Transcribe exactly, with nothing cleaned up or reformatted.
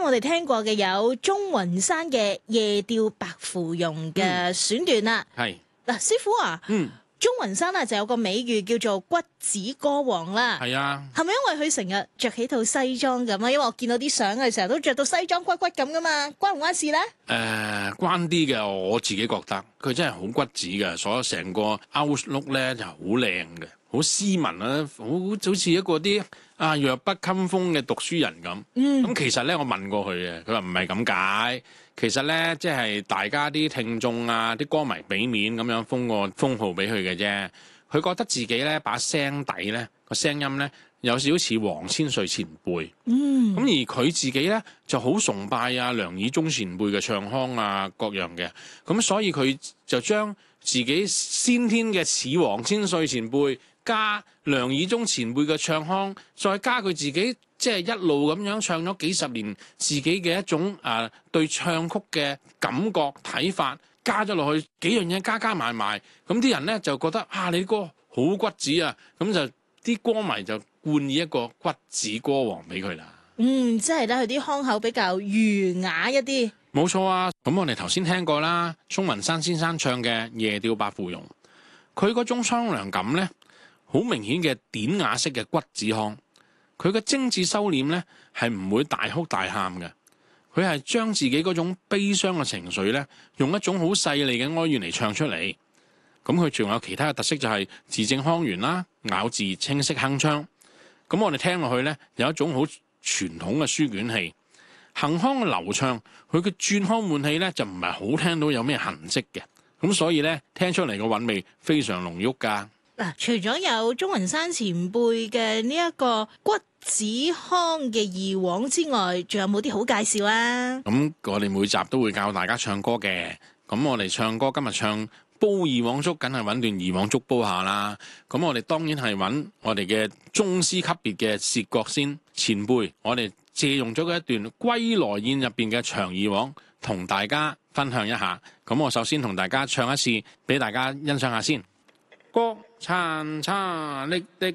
我哋聽過嘅有鐘雲山嘅《夜釣白芙蓉》嘅選段啦。 係嗱、嗯，師傅啊， 嗯， 鐘雲山啊就有個美譽叫做骨子歌王啦。 係啊， 係咪因為佢成日着起套西裝咁啊？因為我見到啲相佢成日都着到西裝骨骨咁噶嘛，關唔關事咧？誒、 呃，關啲嘅，我自己覺得佢真係好骨子嘅，所以成個 outlook 咧就好靚嘅，好斯文啊，好好似一個啲啊弱不禁風嘅讀書人咁。嗯，咁其實咧我問過佢嘅，佢話唔係咁解。其實咧，即係大家啲聽眾啊、啲歌迷俾面咁樣封個封號俾佢嘅啫。佢覺得自己咧把聲底咧個聲音咧有少少似黃千歲前輩。嗯，咁而佢自己咧就好崇拜啊梁以忠前輩嘅唱腔啊各樣嘅。咁所以佢就將自己先天嘅似黃千歲前輩加梁以忠前輩嘅唱腔，再加佢自己。即係一路咁樣唱咗幾十年，自己嘅一種啊、呃、對唱曲嘅感覺睇法，加咗落去幾樣嘢加加埋埋，咁啲人咧就覺得啊你啲歌好骨子啊，咁就啲歌迷就冠以一個骨子歌王俾佢啦。嗯， 即係咧佢啲腔口比較儒雅一啲。 冇錯啊，咁我哋頭先聽過啦，鐘雲山先生唱嘅《夜釣白芙蓉》，佢嗰種蒼涼感咧，好明顯嘅典雅式嘅骨子腔。佢嘅精緻收斂咧，係唔會大哭大喊嘅。佢係將自己嗰種悲傷嘅情緒咧，用一種好細膩嘅哀怨嚟唱出嚟。咁佢仲有其他嘅特色，就係字正腔圓啦，咬字清晰鏗鏘。咁我哋聽落去咧，有一種好傳統嘅書卷氣，行腔嘅流暢。佢嘅轉腔換氣咧，就唔係好聽到有咩痕跡嘅。咁所以咧，聽出嚟嘅韻味非常濃郁㗎。 嗱，除咗有鐘雲山前輩嘅呢一個骨子腔嘅二黃之外，仲有冇啲好介紹啊？ 咁我哋每集都會教大家唱歌嘅。咁我哋唱歌今日唱煲二黃粥，梗係揾段二黃粥煲下啦。咁我哋當然係揾我哋嘅宗師級別嘅薛覺先前輩，我哋借用咗嘅一段《歸來宴》入邊嘅長二黃，同大家分享一下。咁我首先同大家唱一次，俾大家欣賞下先。國殘茶瀝的